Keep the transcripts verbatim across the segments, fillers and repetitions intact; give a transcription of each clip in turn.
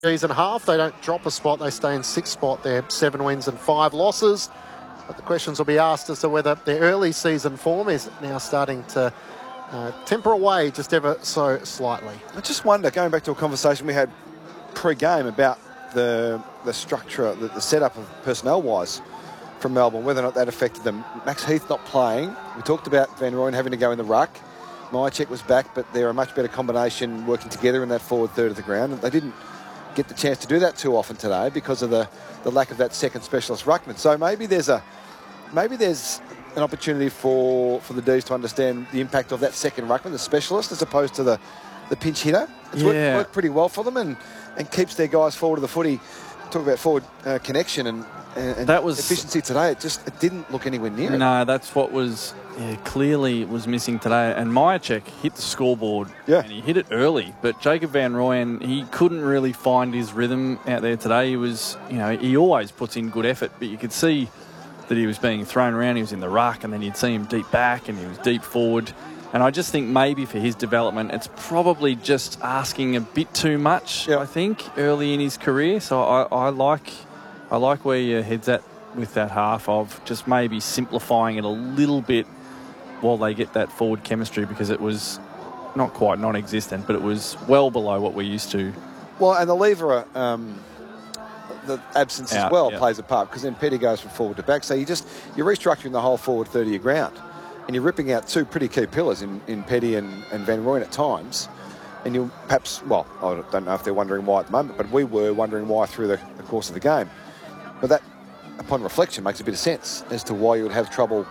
season half. They don't drop a spot. They stay in sixth spot. They're seven wins and five losses. But the questions will be asked as to whether their early season form is now starting to uh, temper away just ever so slightly. I just wonder, going back to a conversation we had pre-game about the the structure, the, the setup of personnel-wise from Melbourne, whether or not that affected them. Max Heath not playing. We talked about Van Rooyen having to go in the ruck. Myercheck was back, but they're a much better combination working together in that forward third of the ground. They didn't get the chance to do that too often today because of the, the lack of that second specialist ruckman. So maybe there's a maybe there's an opportunity for, for the D's to understand the impact of that second ruckman, the specialist, as opposed to the, the pinch hitter. It's yeah. worked, worked pretty well for them and, and keeps their guys forward of the footy. Talk about forward uh, connection and, and that was, efficiency today. It just it didn't look anywhere near it. No, that's what was yeah, clearly was missing today. And Myercheck hit the scoreboard yeah. and he hit it early. But Jacob Van Rooyen, he couldn't really find his rhythm out there today. He was, you know, he always puts in good effort, but you could see that he was being thrown around. He was in the ruck, and then you'd see him deep back, and he was deep forward. And I just think maybe for his development, it's probably just asking a bit too much, yep. I think, early in his career. So I, I like I like where your head's at with that half of just maybe simplifying it a little bit while they get that forward chemistry, because it was not quite non-existent, but it was well below what we're used to. Well, and the lever, um, the absence Out, as well yep. plays a part, because then Petty goes from forward to back. So you just, you're restructuring the whole forward third of your ground. And you're ripping out two pretty key pillars in, in Petty and, and Van Rooyen at times. And you'll perhaps, well, I don't know if they're wondering why at the moment, but we were wondering why through the, the course of the game. But that, upon reflection, makes a bit of sense as to why you would have trouble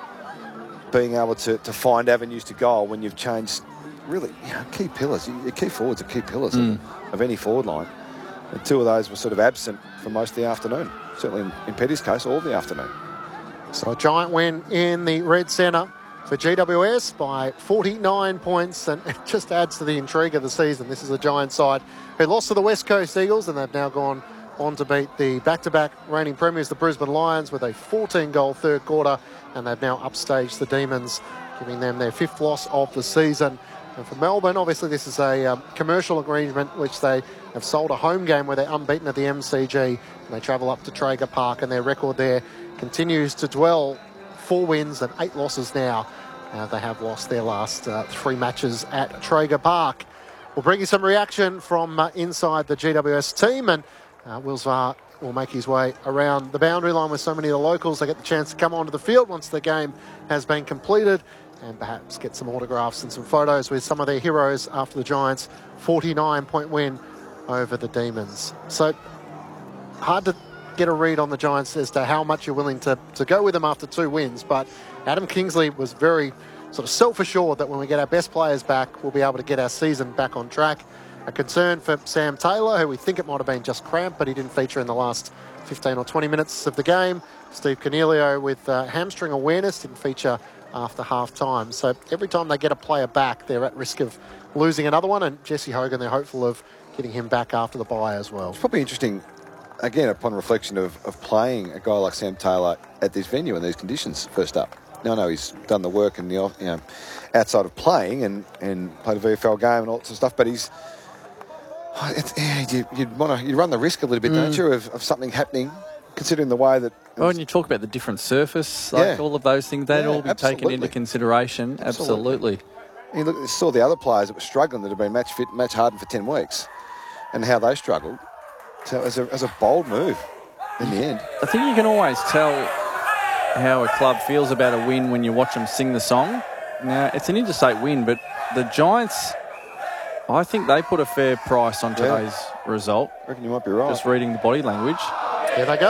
being able to, to find avenues to goal when you've changed, really, you know, key pillars. Your key forwards are key pillars mm. of, of any forward line. And two of those were sort of absent for most of the afternoon, certainly in, in Petty's case, all the afternoon. So a giant win in the Red Centre for G W S by forty-nine points, and it just adds to the intrigue of the season. This is a Giant side who lost to the West Coast Eagles, and they've now gone on to beat the back-to-back reigning premiers, the Brisbane Lions, with a fourteen-goal third quarter, and they've now upstaged the Demons, giving them their fifth loss of the season. And for Melbourne, obviously this is a um, commercial arrangement which they have sold a home game where they're unbeaten at the M C G, and they travel up to Traeger Park, and their record there continues to dwell. Four wins and eight losses now. Uh, they have lost their last uh, three matches at Traeger Park. We'll bring you some reaction from uh, inside the G W S team, and uh, Will Zvar will make his way around the boundary line with so many of the locals. They get the chance to come onto the field once the game has been completed, and perhaps get some autographs and some photos with some of their heroes after the Giants' forty-nine point win over the Demons. So hard to get a read on the Giants as to how much you're willing to, to go with them after two wins, but Adam Kingsley was very sort of self-assured that when we get our best players back, we'll be able to get our season back on track. A concern for Sam Taylor, who we think it might have been just cramp, but he didn't feature in the last fifteen or twenty minutes of the game. Steve Cornelio with uh, hamstring awareness, didn't feature after half-time. So every time they get a player back, they're at risk of losing another one, and Jesse Hogan, they're hopeful of getting him back after the bye as well. It's probably interesting, again, upon reflection of, of playing a guy like Sam Taylor at this venue in these conditions first up. Now I know he's done the work in the, you know, outside of playing and, and played a V F L game and all that sort of stuff, but he's it's, yeah, you, you'd want to you run the risk a little bit, mm. don't you, of, of something happening, considering the way that... Oh, and you talk about the different surface, like yeah. all of those things, they'd yeah, all be absolutely. taken into consideration. Absolutely. absolutely. You look, you saw the other players that were struggling that have been match fit, match hardened for ten weeks, and how they struggled. So as a, as a bold move in the end. I think you can always tell how a club feels about a win when you watch them sing the song. Now, it's an interstate win, but the Giants, I think they put a fair price on today's yeah. result. I reckon you might be right. Just reading the body language. Here they go.